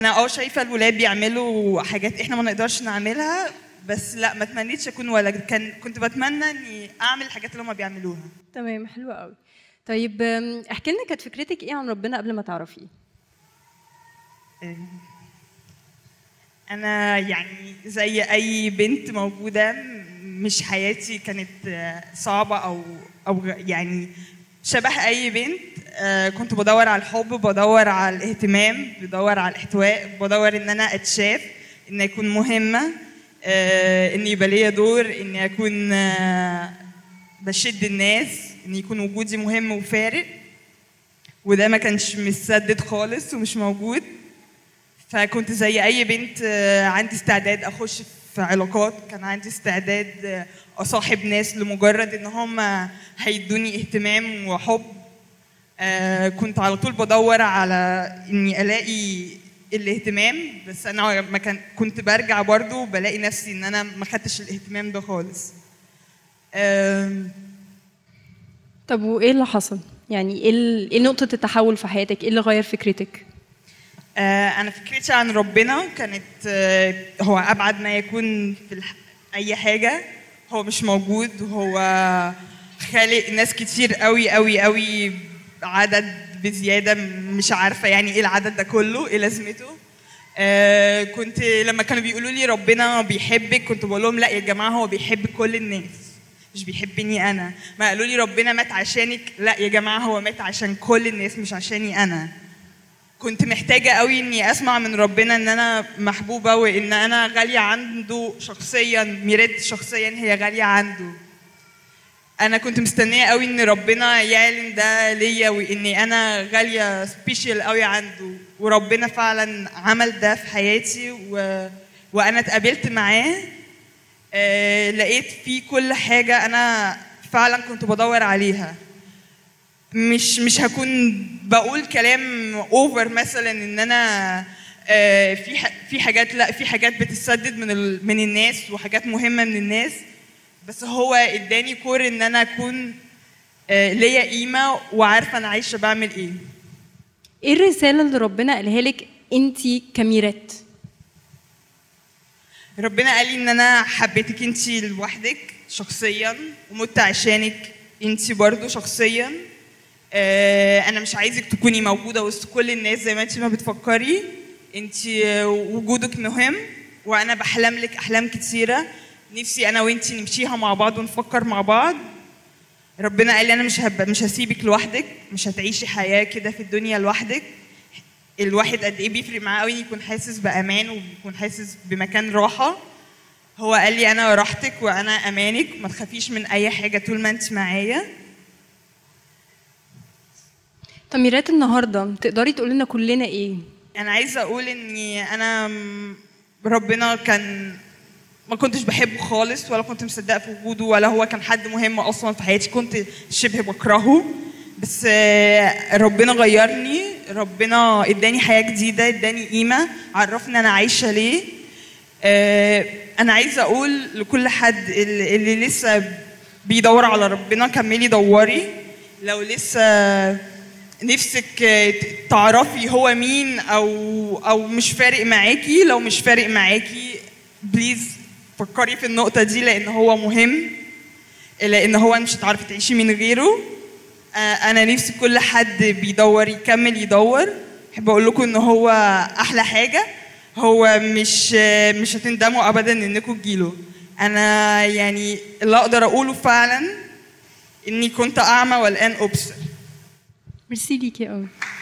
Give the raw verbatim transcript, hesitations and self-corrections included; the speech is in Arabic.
انا اه شايفه الولاد بيعملوا حاجات احنا ما نقدرش نعملها، بس لا ما تمنيتش اكون ولد، كان كنت بتمنى اني اعمل الحاجات اللي هم بيعملوها. تمام، حلو قوي. طيب أم، احكي لنا كانت فكرتك ايه عن ربنا قبل ما تعرفيه؟ انا يعني زي اي بنت موجوده، مش حياتي كانت صعبه او او يعني شبه اي بنت. آه، كنت بدور على الحب، بدور على الاهتمام، بدور على الاحتواء، بدور ان انا اتشاف، ان اكون مهمه، آه، ان يبقى ليا دور، ان اكون آه، بشد الناس، ان يكون وجودي مهم وفارق. وده ما كانش متسدد خالص ومش موجود. فكنت زي اي بنت آه، عندي استعداد اخش في علاقات، كان عندي استعداد آه، اصاحب ناس لمجرد ان هم هيدوني اهتمام وحب. آه، كنت على طول بدور على اني الاقي الاهتمام، بس انا ما كان كنت برجع برضو بلاقي نفسي ان انا ما خدتش الاهتمام ده خالص. آم، طب وايه اللي حصل؟ يعني ايه ال- ايه نقطة التحول في حياتك؟ ايه اللي غير فكرتك؟ آه، أنا فكرتي عن ربنا كانت آه، هو أبعد ما يكون في الح... أي حاجة. هو مش موجود، هو خالق ناس كتير قوي قوي قوي، عدد بزيادة، مش عارفة يعني إيه العدد ده كله، إيه لازمته. آه، كنت لما كانوا بيقولوا لي ربنا بيحبك كنت بقول لهم لا يا جماعة، هو بيحب كل الناس مش بيحبني أنا. ما قالوا لي ربنا مات عشانك، لا يا جماعة هو مات عشان كل الناس مش عشاني أنا. كنت محتاجة قوي اني اسمع من ربنا ان انا محبوبة وان انا غالية عنده شخصيا، ميريت شخصيا هي غالية عنده. انا كنت مستنية قوي ان ربنا يعلن ده ليا واني انا غالية سبيشال قوي عنده، وربنا فعلا عمل ده في حياتي و... وانا اتقابلت معاه. آه... لقيت فيه كل حاجة انا فعلا كنت بدور عليها. مش مش هكون بقول كلام اوفر مثلا ان انا آه، في ح- في حاجات، لا في حاجات بتتسدد من ال- من الناس وحاجات مهمه من الناس، بس هو اداني كور ان انا اكون آه، ليا قيمه وعارفه انا عايشه بعمل ايه. ايه الرسالة اللي ربنا قالها لك انتي كميرات؟ ربنا قال لي ان انا حبيتك انت لوحدك شخصيا ومت عشانك انت برضو شخصيا. آه، انا مش عايزك تكوني موجوده وسط كل الناس زي ما انت ما بتفكري. انت وجودك مهم، وانا بحلم لك احلام كتيره نفسي انا وانت نمشيها مع بعض ونفكر مع بعض. ربنا قال لي انا مش هب... مش هسيبك لوحدك، مش هتعيشي حياه كده في الدنيا لوحدك. الواحد قد ايه بيفرق معاه قوي يكون حاسس بامان ويكون حاسس بمكان راحه. هو قال لي انا راحتك وانا امانك، ما تخافيش من اي حاجه طول ما انت معايا. تميرات النهارده تقدري تقولي لنا كلنا ايه؟ انا عايزه اقول اني انا م- ربنا كان ما كنتش بحبه خالص، ولا كنت مصدقه في وجوده، ولا هو كان حد مهم اصلا في حياتي، كنت شبه بكرهه. بس آه، ربنا غيرني، ربنا اداني حياه جديده، اداني قيمه، عرفني انا عايشه ليه. آه، انا عايزه اقول لكل حد اللي اللي لسه بيدور على ربنا كملي دوري. لو لسه نفسك آه، تعرفي هو مين او او مش فارق معاكي، لو مش فارق معاكي بليز فكري في النقطة دي، لأن هو مهم، لأن هو مش هتعرفي تعيشي من غيره. آه، أنا نفسي كل حد بيدور يكمل يدور. أحب أقول لكم إن هو أحلى حاجة، هو مش آه، مش هتندموا أبدا إنكم تجيله. أنا يعني اللي أقدر أقوله فعلا إني كنت أعمى والآن أبصر. ميرسي ليكي قوي.